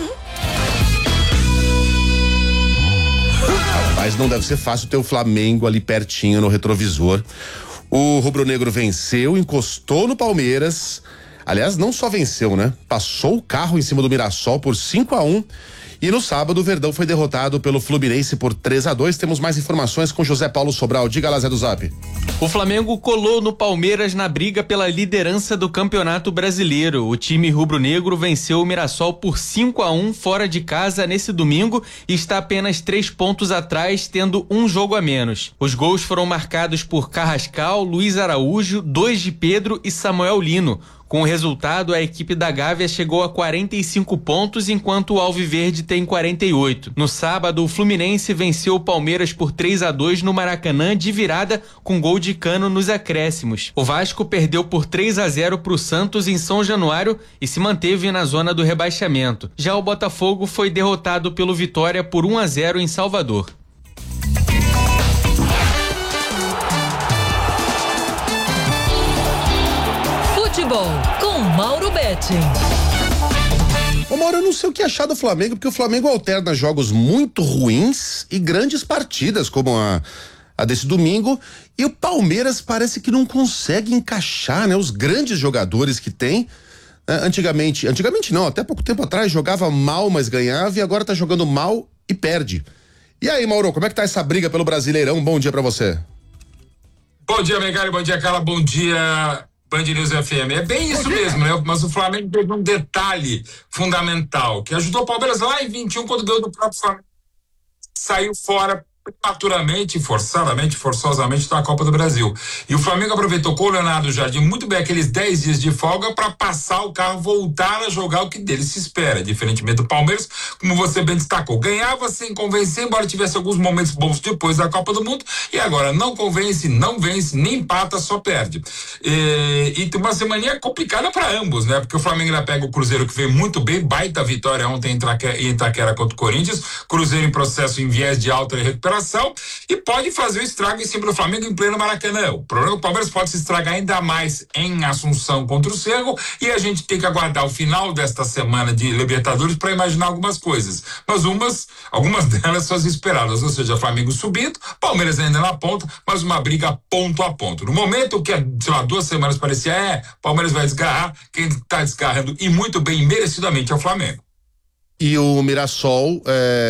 Mas não deve ser fácil ter o Flamengo ali pertinho no retrovisor. O rubro-negro venceu, encostou no Palmeiras. Aliás, não só venceu, né? Passou o carro em cima do Mirassol por 5-1. E no sábado, o Verdão foi derrotado pelo Fluminense por 3-2. Temos mais informações com José Paulo Sobral. Diga lá, Zé do Zap. O Flamengo colou no Palmeiras na briga pela liderança do Campeonato Brasileiro. O time rubro-negro venceu o Mirassol por 5-1 fora de casa nesse domingo e está apenas 3 pontos atrás, tendo um jogo a menos. Os gols foram marcados por Carrascal, Luiz Araújo, 2 de Pedro e Samuel Lino. Com o resultado, a equipe da Gávea chegou a 45 pontos, enquanto o Alviverde tem 48. No sábado, o Fluminense venceu o Palmeiras por 3-2 no Maracanã de virada com gol de Cano nos acréscimos. O Vasco perdeu por 3-0 para o Santos em São Januário e se manteve na zona do rebaixamento. Já o Botafogo foi derrotado pelo Vitória por 1-0 em Salvador. Futebol com Mauro Betting. Ô Mauro, eu não sei o que achar do Flamengo, porque o Flamengo alterna jogos muito ruins e grandes partidas, como a desse domingo, e o Palmeiras parece que não consegue encaixar, né? Os grandes jogadores que tem. Antigamente não, até pouco tempo atrás jogava mal, mas ganhava, e agora tá jogando mal e perde. E aí, Mauro, como é que tá essa briga pelo Brasileirão? Bom dia pra você. Bom dia, Megali, bom dia, Carla, bom dia, Band News FM. É bem isso mesmo, né? Mas o Flamengo teve um detalhe fundamental, que ajudou o Palmeiras lá em 21, quando ganhou do próprio Flamengo. Saiu fora prematuramente, forçosamente da Copa do Brasil. E o Flamengo aproveitou com o Leonardo Jardim muito bem aqueles 10 dias de folga para passar o carro, voltar a jogar o que dele se espera, diferentemente do Palmeiras, como você bem destacou. Ganhava sem convencer, embora tivesse alguns momentos bons depois da Copa do Mundo, e agora não convence, não vence, nem empata, só perde. E tem uma semana complicada para ambos, né? Porque o Flamengo ainda pega o Cruzeiro, que veio muito bem, baita vitória ontem em Itaquera contra o Corinthians, Cruzeiro em processo em viés de alta recuperação, e pode fazer o estrago em cima do Flamengo em pleno Maracanã. O problema é que o Palmeiras pode se estragar ainda mais em Assunção contra o Cerro, e a gente tem que aguardar o final desta semana de Libertadores para imaginar algumas coisas, mas algumas delas são as esperadas, ou seja, Flamengo subindo, Palmeiras ainda na ponta, mas uma briga ponto a ponto. No momento que, 2 semanas parecia, Palmeiras vai desgarrar, quem está desgarrando e muito bem, merecidamente, é o Flamengo. E o Mirassol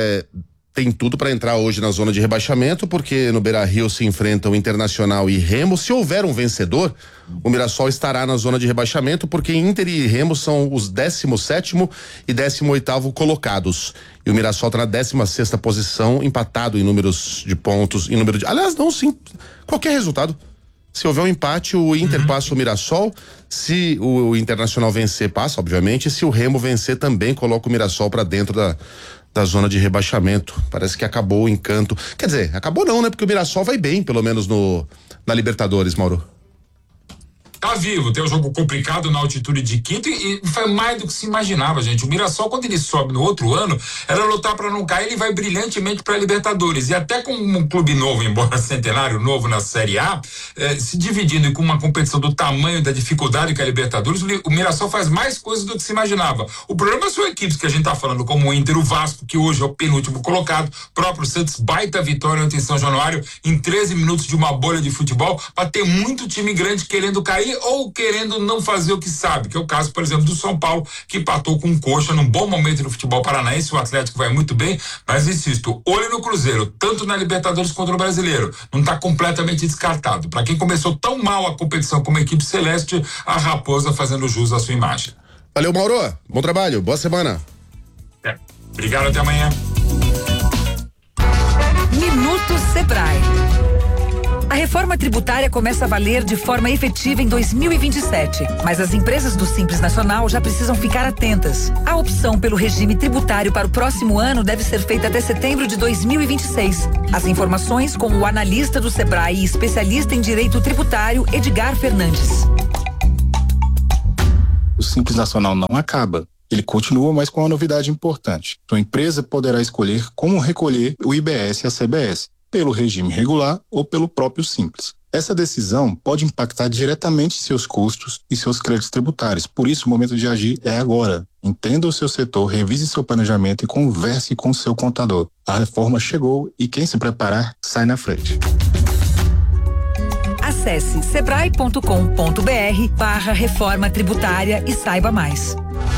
tem tudo para entrar hoje na zona de rebaixamento, porque no Beira-Rio se enfrentam Internacional e Remo. Se houver um vencedor, o Mirassol estará na zona de rebaixamento, porque Inter e Remo são os 17º e 18º colocados. E o Mirassol está na 16ª posição, empatado em números de pontos, aliás, não, sim, qualquer resultado. Se houver um empate, o Inter passa o Mirassol. Se o Internacional vencer, passa, obviamente. Se o Remo vencer, também coloca o Mirassol para dentro da zona de rebaixamento. Parece que acabou o encanto. Quer dizer, acabou não, né? Porque o Mirassol vai bem, pelo menos na Libertadores, Mauro. tá vivo, tem um jogo complicado na altitude de Quito e foi mais do que se imaginava, gente. O Mirassol, quando ele sobe no outro ano, era lutar para não cair, ele vai brilhantemente para Libertadores. E até com um clube novo, embora centenário novo na Série A, se dividindo com uma competição do tamanho da dificuldade que é a Libertadores, o Mirassol faz mais coisas do que se imaginava. O problema são equipes que a gente tá falando, como o Inter, o Vasco, que hoje é o penúltimo colocado, próprio Santos, baita vitória ontem em São Januário, em 13 minutos de uma bolha de futebol, para ter muito time grande querendo cair ou querendo não fazer o que sabe, que é o caso, por exemplo, do São Paulo, que empatou com o Coxa num bom momento no futebol paranaense. O Atlético vai muito bem, mas insisto, olho no Cruzeiro, tanto na Libertadores quanto no Brasileiro, não está completamente descartado. Para quem começou tão mal a competição como a equipe celeste, a Raposa fazendo jus à sua imagem. Valeu, Mauro, bom trabalho, boa semana. Obrigado, até amanhã. Minuto Sebrae. A reforma tributária começa a valer de forma efetiva em 2027, mas as empresas do Simples Nacional já precisam ficar atentas. A opção pelo regime tributário para o próximo ano deve ser feita até setembro de 2026. As informações com o analista do Sebrae e especialista em direito tributário, Edgar Fernandes. O Simples Nacional não acaba. Ele continua, mas com uma novidade importante. Sua empresa poderá escolher como recolher o IBS e a CBS, pelo regime regular ou pelo próprio Simples. Essa decisão pode impactar diretamente seus custos e seus créditos tributários. Por isso, o momento de agir é agora. Entenda o seu setor, revise seu planejamento e converse com seu contador. A reforma chegou e quem se preparar sai na frente. Acesse sebrae.com.br/reforma tributária e saiba mais.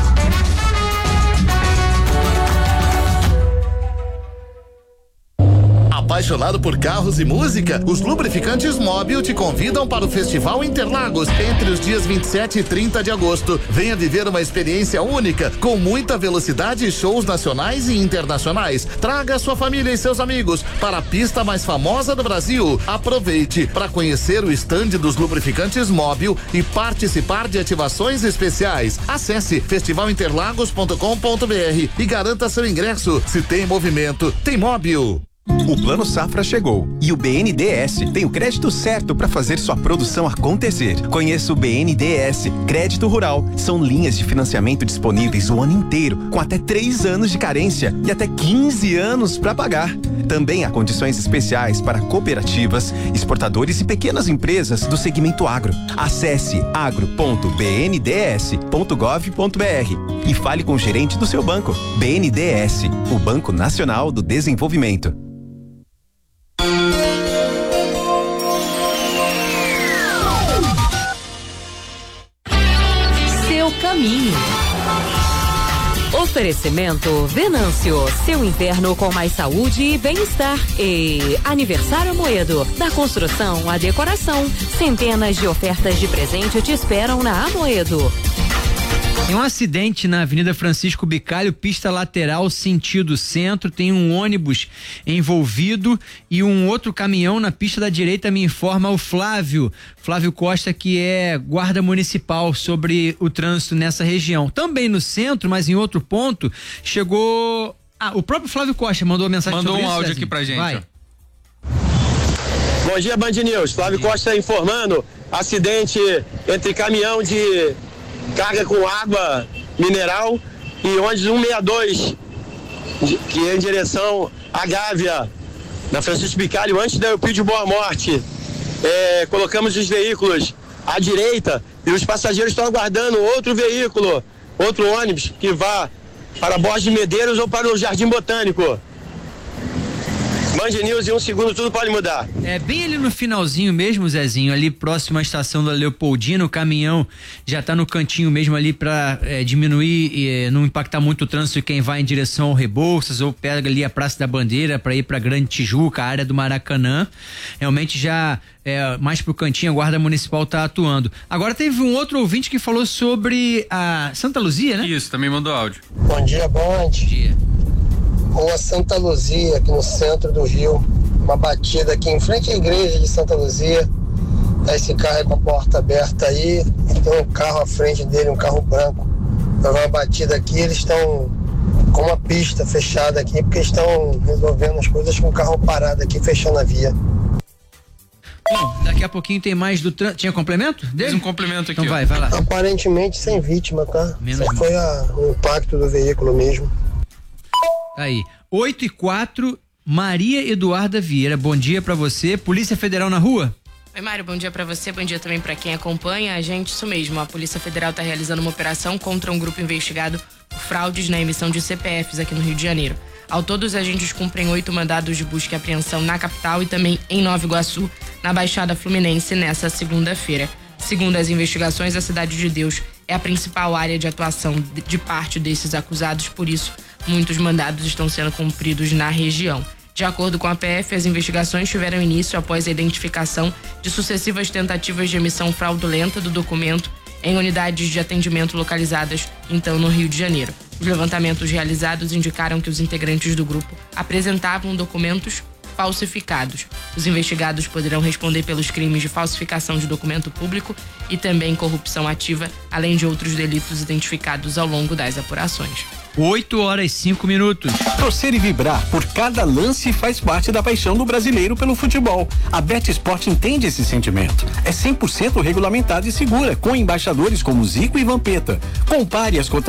Apaixonado por carros e música? Os lubrificantes Móbil te convidam para o Festival Interlagos entre os dias 27 e 30 de agosto. Venha viver uma experiência única, com muita velocidade e shows nacionais e internacionais. Traga sua família e seus amigos para a pista mais famosa do Brasil. Aproveite para conhecer o estande dos lubrificantes Móbil e participar de ativações especiais. Acesse festivalinterlagos.com.br e garanta seu ingresso. Se tem movimento, tem Móbil. O Plano Safra chegou e o BNDES tem o crédito certo para fazer sua produção acontecer. Conheça o BNDES Crédito Rural. São linhas de financiamento disponíveis o ano inteiro, com até 3 anos de carência e até 15 anos para pagar. Também há condições especiais para cooperativas, exportadores e pequenas empresas do segmento agro. Acesse agro.bnds.gov.br e fale com o gerente do seu banco. BNDES, o Banco Nacional do Desenvolvimento. Seu caminho. Oferecimento Venâncio, seu inverno com mais saúde e bem-estar. E Aniversário Amoedo, da construção à decoração. Centenas de ofertas de presente te esperam na Amoedo. Tem um acidente na Avenida Francisco Bicalho, pista lateral sentido centro, tem um ônibus envolvido e um outro caminhão na pista da direita, me informa o Flávio Costa, que é guarda municipal sobre o trânsito nessa região. Também no centro, mas em outro ponto, chegou... o próprio Flávio Costa mandou uma mensagem sobre isso. Mandou um áudio aqui pra gente. Vai. Bom dia, Band News. Flávio Costa informando, acidente entre caminhão de carga com água mineral e ônibus 162 que é em direção à Gávea, na Francisco Bicalho, antes da Eupídio Boa Morte. Colocamos os veículos à direita e os passageiros estão aguardando outro veículo, outro ônibus que vá para Borges de Medeiros ou para o Jardim Botânico. Band News, em 1 segundo tudo pode mudar. É bem ali no finalzinho mesmo, Zezinho, ali próximo à estação da Leopoldina, o caminhão já tá no cantinho mesmo ali para diminuir e não impactar muito o trânsito de quem vai em direção ao Rebouças ou pega ali a Praça da Bandeira para ir para Grande Tijuca, a área do Maracanã. Realmente já mais pro cantinho a Guarda Municipal tá atuando. Agora teve um outro ouvinte que falou sobre a Santa Luzia, né? Isso, também mandou áudio. Bom dia, Band. Bom dia. Rua Santa Luzia, aqui no centro do Rio, uma batida aqui em frente à igreja de Santa Luzia. Esse carro é com a porta aberta aí, e tem um carro à frente dele, um carro branco. Houve uma batida aqui, eles estão com uma pista fechada aqui, porque estão resolvendo as coisas com o carro parado aqui, fechando a via. Bom, daqui a pouquinho tem mais do trânsito. Tinha complemento dele? Tem um complemento aqui. Então vai lá. Aparentemente sem vítima, tá? Menos Só mal. foi o impacto do veículo mesmo. Aí, 8h04, Maria Eduarda Vieira, bom dia pra você. Polícia Federal na rua? Oi, Mário, bom dia pra você, bom dia também pra quem acompanha a gente. Isso mesmo, a Polícia Federal tá realizando uma operação contra um grupo investigado por fraudes na emissão de CPFs aqui no Rio de Janeiro. Ao todo, os agentes cumprem 8 mandados de busca e apreensão na capital e também em Nova Iguaçu, na Baixada Fluminense, nessa segunda-feira. Segundo as investigações, a Cidade de Deus é a principal área de atuação de parte desses acusados, por isso, muitos mandados estão sendo cumpridos na região. De acordo com a PF, as investigações tiveram início após a identificação de sucessivas tentativas de emissão fraudulenta do documento em unidades de atendimento localizadas, então, no Rio de Janeiro. Os levantamentos realizados indicaram que os integrantes do grupo apresentavam documentos falsificados. Os investigados poderão responder pelos crimes de falsificação de documento público e também corrupção ativa, além de outros delitos identificados ao longo das apurações. 8h05. Torcer e vibrar por cada lance faz parte da paixão do brasileiro pelo futebol. A BetSport entende esse sentimento. É 100% regulamentada e segura, com embaixadores como Zico e Vampeta. Compare as cotações